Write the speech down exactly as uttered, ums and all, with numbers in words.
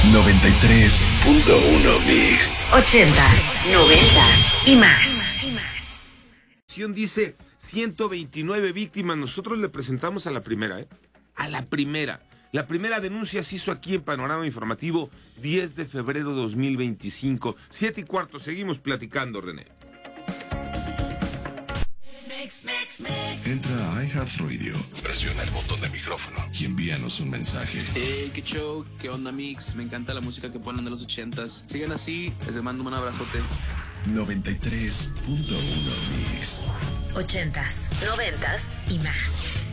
noventa y tres punto uno Mix. Ochentas, noventas y más. Dice ciento veintinueve víctimas. Nosotros le presentamos a la primera, ¿eh? A la primera. La primera denuncia se hizo aquí en Panorama Informativo, diez de febrero de dos mil veinticinco. Siete y cuarto, seguimos platicando, René. Entra a iHeartRadio, presiona el botón de micrófono y envíanos un mensaje. Hey, qué show, qué onda, Mix. Me encanta la música que ponen de los ochentas. Sigan así, les mando un abrazote. noventa y tres punto uno Mix. Ochentas, noventas y más.